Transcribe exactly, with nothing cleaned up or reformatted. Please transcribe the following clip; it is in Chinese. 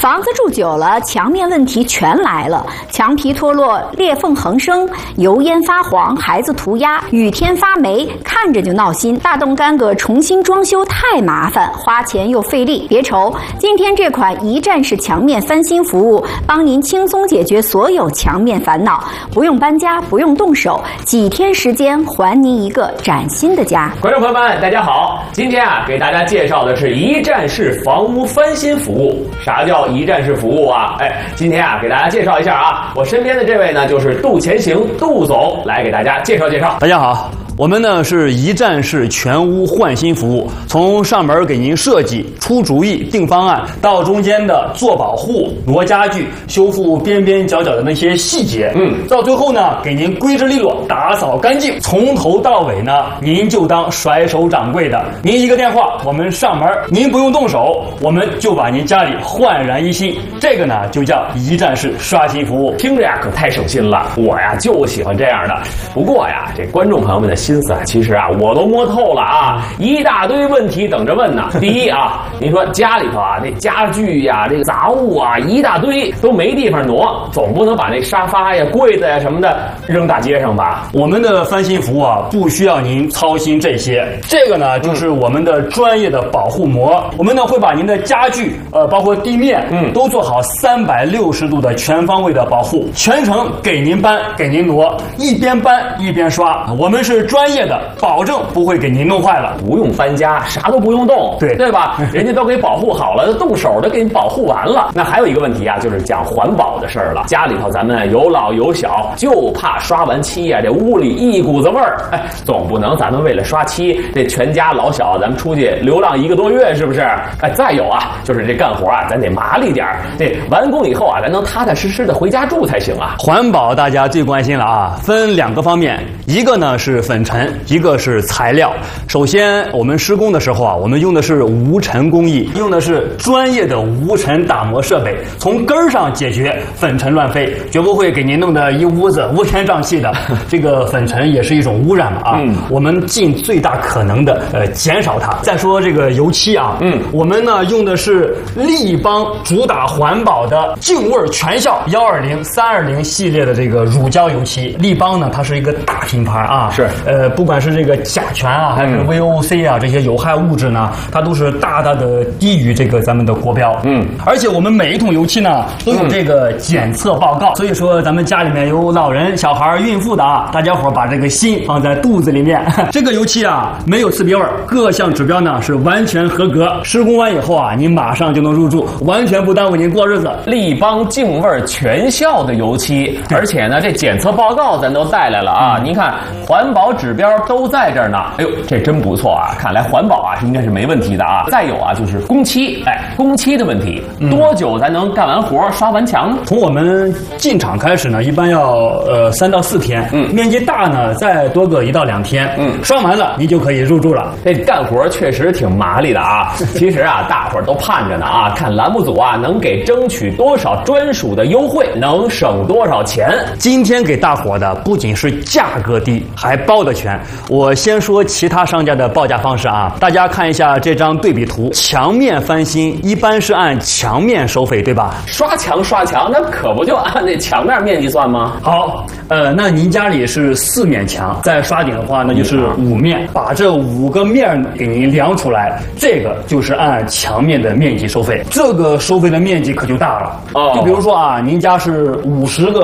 房子住久了，墙面问题全来了，墙皮脱落，裂缝横生，油烟发黄，孩子涂鸦，雨天发霉，看着就闹心。大动干戈重新装修太麻烦，花钱又费力。别愁，今天这款一站式墙面翻新服务，帮您轻松解决所有墙面烦恼，不用搬家，不用动手，几天时间还您一个崭新的家。 观众朋友们，大家好，今天啊，给大家介绍的是一站式房屋翻新服务。啥叫一站式服务啊？哎，今天啊，给大家介绍一下啊，我身边的这位呢，就是杜前行杜总，来给大家介绍介绍。 大家好。我们呢是一站式全屋换新服务，从上门给您设计、出主意、定方案，到中间的做保护、挪家具、修复边边角角的那些细节，嗯，到最后呢给您规制利落、打扫干净，从头到尾呢您就当甩手掌柜的，您一个电话，我们上门，您不用动手，我们就把您家里焕然一新。这个呢就叫一站式刷新服务， 听着呀可太省心了，我呀就喜欢这样的。不过呀，这观众朋友们的心思啊，其实啊，我都摸透了啊，一大堆问题等着问呢。第一啊，您说家里头啊，这家具呀、这个杂物啊，一大堆都没地方挪，总不能把那沙发呀、柜子呀什么的扔大街上吧？ 我们的翻新服务啊，不需要您操心这些。这个呢，就是我们的专业的保护膜。我们呢会把您的家具，呃，包括地面，嗯，都做好三百六十度的全方位的保护，全程给您搬，给您挪，一边搬一边刷。我们是专业的，保证不会给您弄坏了， 不用搬家，啥都不用动， 对对吧？人家都给保护好了，动手都给你保护完了。那还有一个问题啊，就是讲环保的事儿了。家里头咱们有老有小，就怕刷完漆呀、啊，这屋里一股子味儿。哎，总不能咱们为了刷漆，这全家老小咱们出去流浪一个多月，是不是？哎，再有啊，就是这干活啊，咱得麻利点儿。这完工以后啊，咱能踏踏实实的回家住才行啊。 环保大家最关心了啊，分两个方面，一个呢是粉尘，一个是材料。首先我们施工的时候啊，我们用的是无尘工艺，用的是专业的无尘打磨设备，从根儿上解决粉尘乱飞，绝不会给您弄得一屋子乌烟瘴气的。这个粉尘也是一种污染嘛啊，嗯、我们尽最大可能的呃减少它。再说这个油漆啊，嗯，我们呢用的是立邦主打环保的净味全效幺二零、三二零系列的这个乳胶油漆。立邦呢，它是一个大品牌啊， 是呃，不管是这个甲醛啊，还是 V O C 啊，这些有害物质呢，它都是大大的低于这个咱们的国标。嗯，而且我们每一桶油漆呢都有这个检测报告，所以说咱们家里面有老人、小孩、孕妇的啊，大家伙把这个心放在肚子里面。这个油漆啊没有刺鼻味，各项指标呢是完全合格。施工完以后啊，您马上就能入住，完全不耽误您过日子。 立邦净味全效的油漆，而且呢这检测报告咱都带来了啊，嗯、您看环保指标都在这儿呢。哎呦，这真不错啊！看来环保啊是应该是没问题的啊。再有啊，就是工期，哎，工期的问题，多久才能干完活、刷完墙？ 从我们进场开始呢，一般要呃三到四天，嗯，面积大呢再多个一到两天，嗯，刷完了你就可以入住了。 这干活确实挺麻利的啊。其实啊，大伙儿都盼着呢啊，看栏目组啊能给争取多少专属的优惠，能省多少钱。 今天给大伙的不仅是价格低，还包的全。我先说其他商家的报价方式啊，大家看一下这张对比图，墙面翻新一般是按墙面收费，对吧？ 刷墙刷墙，那可不就按那墙面面积算吗？ 好，呃，那您家里是四面墙，再刷顶的话，那就是五面，把这五个面给您量出来，这个就是按墙面的面积收费。这个收费的面积可就大了哦。就比如说啊，您家是五十个